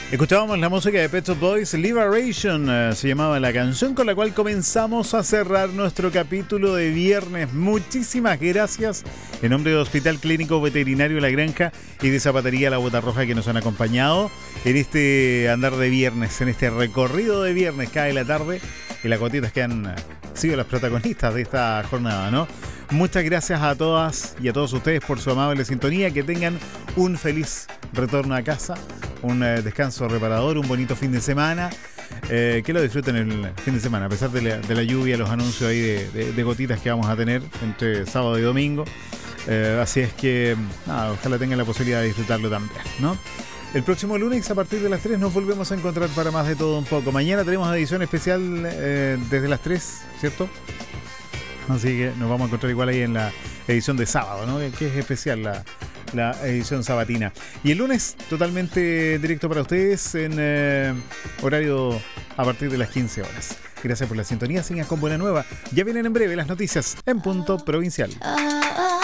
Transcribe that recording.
Escuchábamos la música de Pet Shop Boys, Liberation, se llamaba la canción con la cual comenzamos a cerrar nuestro capítulo de viernes. Muchísimas gracias en nombre del Hospital Clínico Veterinario La Granja y de Zapatería La Bota Roja que nos han acompañado en este andar de viernes, en este recorrido de viernes. Cae la tarde y las gotitas que han sido las protagonistas de esta jornada, ¿no? Muchas gracias a todas y a todos ustedes por su amable sintonía. Que tengan un feliz retorno a casa, un descanso reparador, un bonito fin de semana. Que lo disfruten el fin de semana, a pesar de la lluvia, los anuncios ahí de gotitas que vamos a tener entre sábado y domingo. Así es que ojalá tengan la posibilidad de disfrutarlo también, ¿no? El próximo lunes a partir de las 3 nos volvemos a encontrar para más de todo un poco. Mañana tenemos una edición especial desde las 3, ¿cierto? Así que nos vamos a encontrar igual ahí en la edición de sábado, ¿no? Que es especial la edición sabatina. Y el lunes totalmente directo para ustedes en horario a partir de las 15 horas. Gracias por la sintonía, sigan con Buena Nueva. Ya vienen en breve las noticias en Punto Provincial.